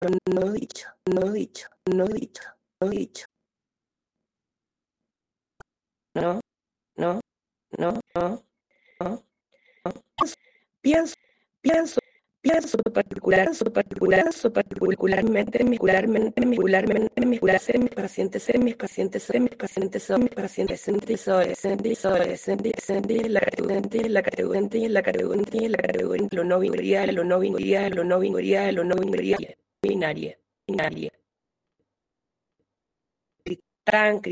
no dicho, no dicho, no dicho, no dicho. No, no, no, no, no, no. Pienso, pienso, pienso particularmente, ser mis pacientes, ser mis pacientes, ser mis pacientes, son mis pacientes, la categoría, lo no binaria, cristán,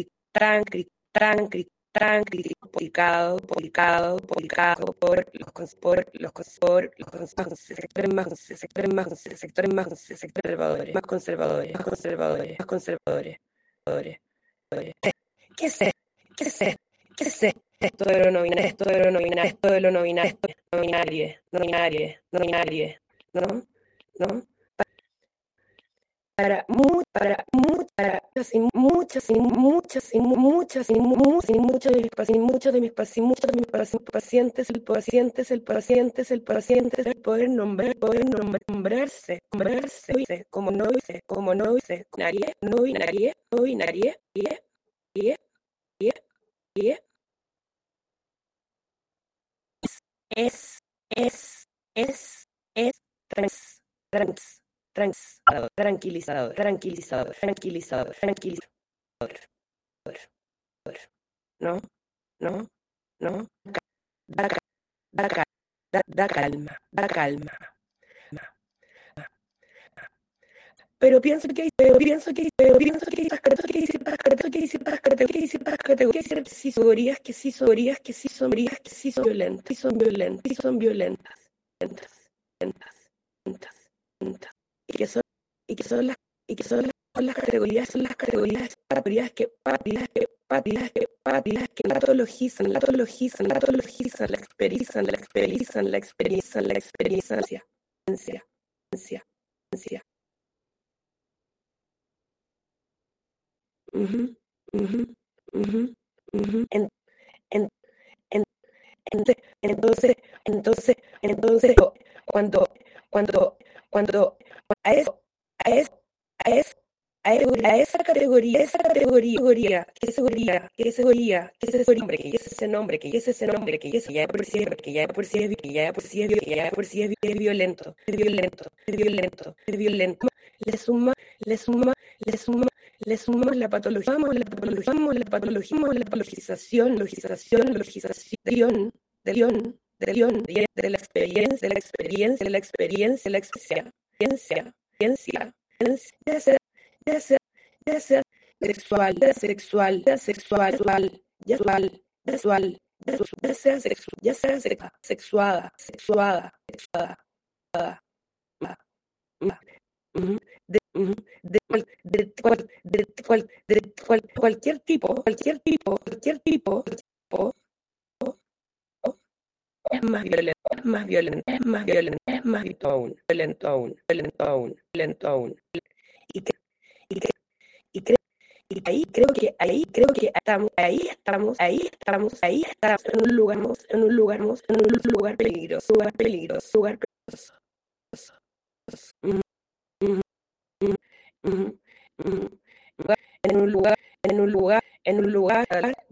publicado por sectores más conservadores. ¿Qué es esto? ¿Qué es esto? ¿Qué es esto? Esto de lo no binario, ¿no? ¿No? Para muchos de mis pacientes, el poder nombrarse, como no binaria, y es, trans, tranquilizador, no, no, no, da, calma. Pero pienso que hay categorías que sí son violentas, y que son las categorías que patologizan la experiencia. Ujú, ujú, ujú, ujú. Entonces, cuando, cuando a eso, a eso, a eso, a esa categoría, que es ese nombre, que es ese nombre, que ya por sí es violento, le suma, la patologización de la experiencia, ya sea sexual, ya sea sexuada, ujú, cualquier tipo, es más violento, es más violento aún. Y, que, y, que, y, cre- y ahí creo que ahí estamos en un lugar peligroso, Ujú, ujú, ujú, ujú. En un lugar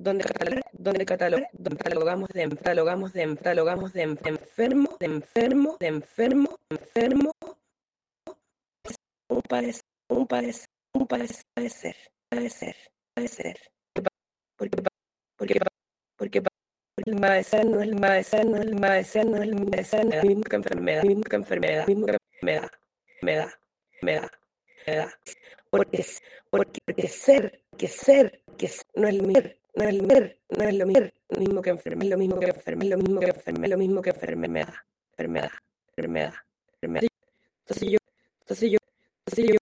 donde catalogamos de un padecer, padecer, porque, porque, porque, no es la misma enfermedad, me da, me da, me da, porque, no es lo mismo que enfermedad, lo mismo que enfermedad, enfermedad. Entonces yo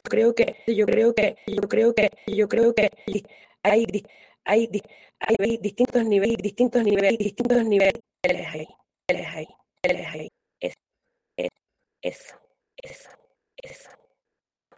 creo que hay, hay, hay distintos niveles, ahí, ahí, es, eso, eso.